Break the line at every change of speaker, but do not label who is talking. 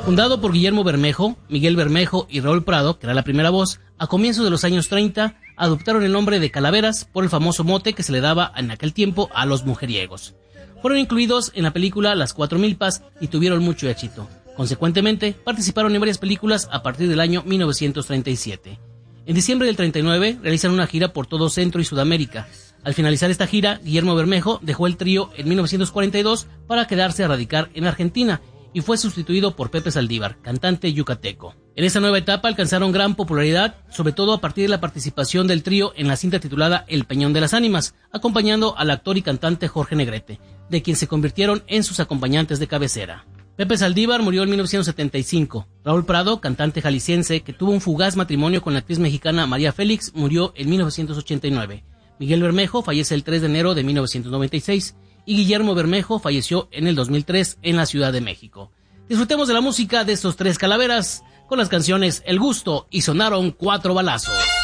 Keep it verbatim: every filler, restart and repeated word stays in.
Fundado por Guillermo Bermejo, Miguel Bermejo y Raúl Prado, que era la primera voz, a comienzos de los años treinta adoptaron el nombre de Calaveras por el famoso mote que se le daba en aquel tiempo a los mujeriegos. Fueron incluidos en la película Las Cuatro Milpas y tuvieron mucho éxito. Consecuentemente, participaron en varias películas a partir del año mil novecientos treinta y siete. En diciembre del treinta y nueve realizan una gira por todo Centro y Sudamérica. Al finalizar esta gira, Guillermo Bermejo dejó el trío en mil novecientos cuarenta y dos para quedarse a radicar en Argentina y fue sustituido por Pepe Saldívar, cantante yucateco. En esta nueva etapa alcanzaron gran popularidad, sobre todo a partir de la participación del trío en la cinta titulada El Peñón de las Ánimas, acompañando al actor y cantante Jorge Negrete, de quien se convirtieron en sus acompañantes de cabecera. Pepe Saldívar murió en mil novecientos setenta y cinco. Raúl Prado, cantante jalisciense que tuvo un fugaz matrimonio con la actriz mexicana María Félix, murió en mil novecientos ochenta y nueve. Miguel Bermejo fallece el tres de enero de mil novecientos noventa y seis y Guillermo Bermejo falleció en el dos mil tres en la Ciudad de México. Disfrutemos de la música de estos tres calaveras con las canciones El Gusto y Sonaron Cuatro Balazos.